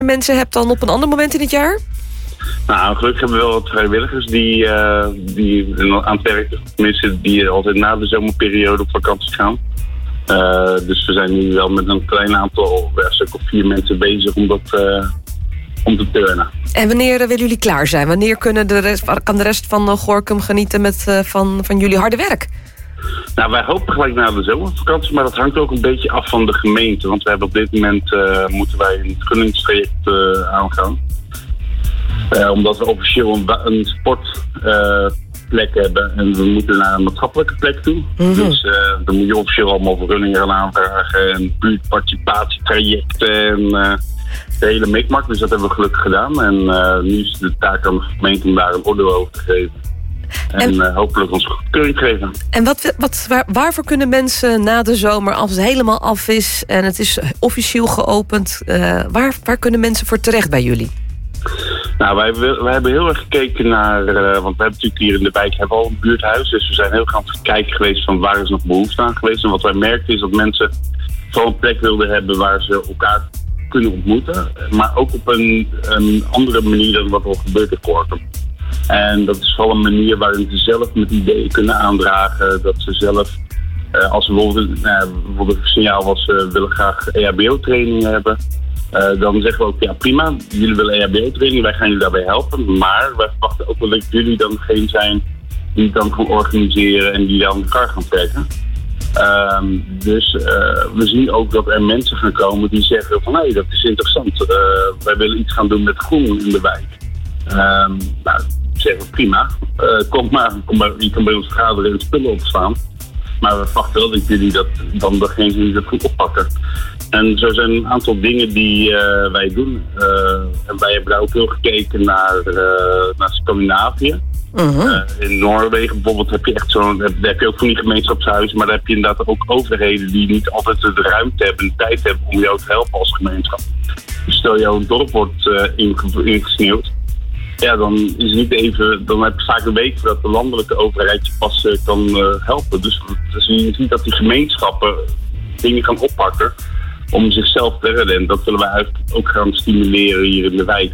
mensen hebt dan op een ander moment in het jaar? Nou, gelukkig hebben we wel wat vrijwilligers die aan het werk, tenminste die altijd na de zomerperiode op vakantie gaan. Dus we zijn nu wel met een klein aantal, een stuk of 4 mensen bezig om te turnen. En wanneer willen jullie klaar zijn? Wanneer kan de rest van Gorinchem genieten van jullie harde werk? Nou, wij hopen gelijk na de zomervakantie, maar dat hangt ook een beetje af van de gemeente. Want we hebben op dit moment moeten wij een vergunningstraject aangaan. Omdat we officieel een sportplek hebben en we moeten naar een maatschappelijke plek toe. Mm-hmm. Dus dan moet je officieel allemaal vergunningen gaan aanvragen en buurtparticipatietrajecten en de hele mikmak. Dus dat hebben we gelukkig gedaan. En nu is de taak aan de gemeente om daar een oordeel over te geven. En hopelijk ons goedkeuring geven. En waarvoor kunnen mensen na de zomer, als het helemaal af is en het is officieel geopend, waar kunnen mensen voor terecht bij jullie? Nou, wij hebben heel erg gekeken naar, want we hebben natuurlijk hier in de wijk al een buurthuis. Dus we zijn heel gaan kijken geweest van waar is nog behoefte aan geweest. En wat wij merkten is dat mensen vooral een plek wilden hebben waar ze elkaar kunnen ontmoeten. Maar ook op een andere manier dan wat al gebeurt in Gorinchem. En dat is vooral een manier waarin ze zelf met ideeën kunnen aandragen. Dat ze zelf, als we bijvoorbeeld een signaal was, we willen graag EHBO-trainingen hebben. Dan zeggen we ook, ja prima, jullie willen EHBO-training, wij gaan jullie daarbij helpen. Maar wij verwachten ook wel dat jullie dan degene zijn die het dan gaan organiseren en die dan elkaar gaan trekken. Dus we zien ook dat er mensen gaan komen die zeggen van, hé, dat is interessant. Wij willen iets gaan doen met groen in de wijk. Nou, zeggen we prima. Je kan bij ons vergaderen en spullen opslaan. Maar we verwachten wel dat jullie dat dan degene die dat goed oppakken. En zo zijn een aantal dingen die wij doen. En wij hebben daar ook heel gekeken naar Scandinavië. Uh-huh. In Noorwegen bijvoorbeeld heb je echt daar heb je ook van die gemeenschapshuizen. Maar daar heb je inderdaad ook overheden die niet altijd de ruimte hebben en de tijd hebben om jou te helpen als gemeenschap. Dus stel jouw dorp wordt ingesneeuwd. Ja, dan is het niet even. Dan heb je vaak een week voordat de landelijke overheid je pas kan helpen. Dus je ziet dat die gemeenschappen dingen gaan oppakken om zichzelf te redden. En dat willen wij eigenlijk ook gaan stimuleren hier in de wijk.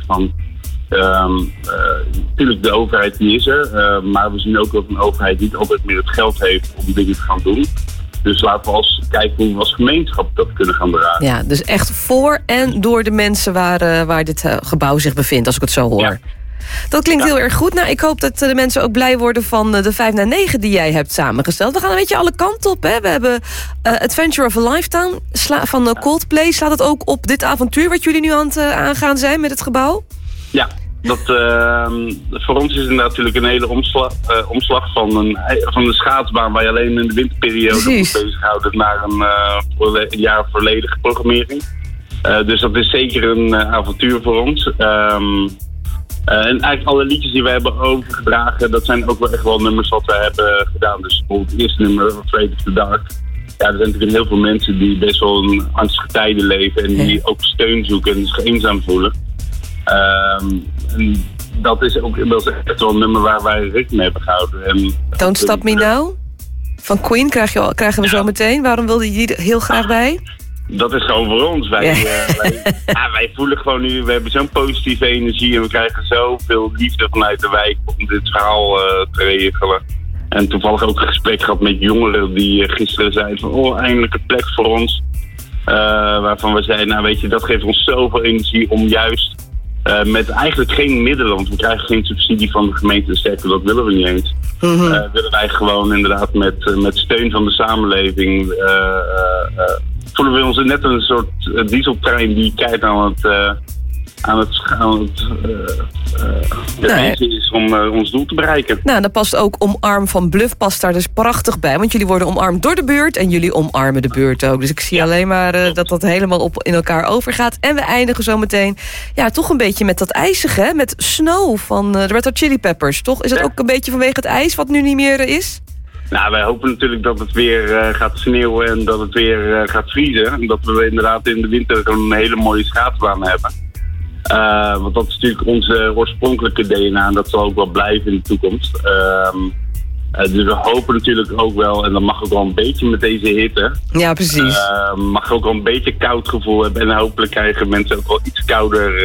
Natuurlijk, de overheid die is er. Maar we zien ook dat een overheid niet altijd meer het geld heeft om dingen te gaan doen. Dus laten we kijken hoe we als gemeenschap dat kunnen gaan dragen. Ja, dus echt voor en door de mensen waar dit gebouw zich bevindt, als ik het zo hoor. Ja. Dat klinkt heel erg goed. Nou, ik hoop dat de mensen ook blij worden van de 5 naar 9 die jij hebt samengesteld. We gaan een beetje alle kanten op. Hè? We hebben Adventure of a Lifetime van Coldplay. Slaat het ook op dit avontuur wat jullie nu aan het aangaan zijn met het gebouw? Ja, voor ons is het natuurlijk een hele omslag van de schaatsbaan waar je alleen in de winterperiode moet bezighouden naar een jaar volledige programmering. Dus dat is zeker een avontuur voor ons. En eigenlijk alle liedjes die we hebben overgedragen, dat zijn ook wel echt wel nummers wat we hebben gedaan. Dus bijvoorbeeld het eerste nummer, Afraid of the Dark. Ja, er zijn natuurlijk heel veel mensen die best wel een angstige tijden leven en die ook steun zoeken en zich eenzaam voelen. En dat is ook echt wel een nummer waar wij rekening mee hebben gehouden. En Don't Stop Me Now van Queen krijgen we zo meteen. Waarom wilde je die heel graag bij? Dat is gewoon voor ons. Wij voelen gewoon nu, we hebben zo'n positieve energie en we krijgen zoveel liefde vanuit de wijk om dit verhaal te regelen. En toevallig ook een gesprek gehad met jongeren die gisteren zeiden van eindelijk een plek voor ons. Waarvan we zeiden, nou weet je, dat geeft ons zoveel energie om juist met eigenlijk geen middelen, want we krijgen geen subsidie van de gemeente de sector, dat willen we niet eens. Mm-hmm. Willen wij gewoon inderdaad met steun van de samenleving voelen we ons net een soort dieseltrein die kijkt aan het is om ons doel te bereiken. Nou, dan past ook Omarm van Bluff past daar dus prachtig bij. Want jullie worden omarmd door de buurt en jullie omarmen de buurt ook. Dus ik zie alleen maar dat helemaal in elkaar overgaat. En we eindigen zo meteen toch een beetje met dat ijzige, hè? Met Snow van de Red Hot Chili Peppers, toch? Is dat ook een beetje vanwege het ijs wat nu niet meer is? Nou, wij hopen natuurlijk dat het weer gaat sneeuwen en dat het weer gaat vriezen. En dat we inderdaad in de winter een hele mooie schaatsbaan hebben. Want dat is natuurlijk onze oorspronkelijke DNA en dat zal ook wel blijven in de toekomst. Dus we hopen natuurlijk ook wel, en dat mag ook wel een beetje met deze hitte. Ja, precies. Mag ook wel een beetje koud gevoel hebben. En hopelijk krijgen mensen ook wel iets kouder